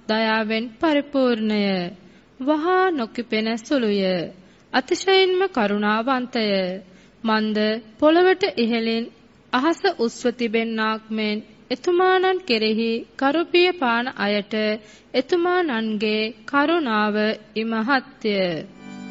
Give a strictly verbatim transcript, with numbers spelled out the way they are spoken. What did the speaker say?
දයාවෙන් පරිපූර්ණය. වහා නොකිපෙන සුළුය. අතිශයින්ම කරුණාවන්තය. මන්ද පොළවට ඉහළින් අහස උස්ව තිබෙන්නාක් මෙන් එතුමාණන් කෙරෙහි කරුපිය පාන අයට එතුමාණන්ගේ කරුණාව ඉමහත්ය.